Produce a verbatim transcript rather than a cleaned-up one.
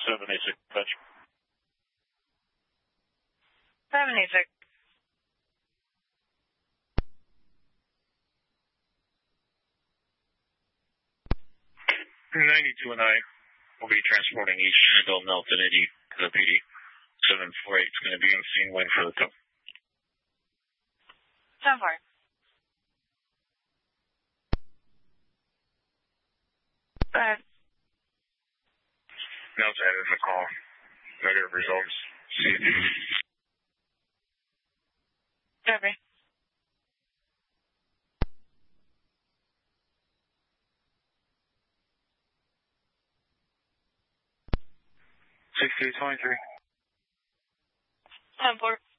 seven eight six, touch. seven eight six. ninety-two and I will be transporting each adult male identity to the P D. seven four eight is going to be on scene waiting for the tow. seven four. Go ahead. Now it's added in the call. Negative results. C D. Copy. sixty-eight twenty-three. seven four.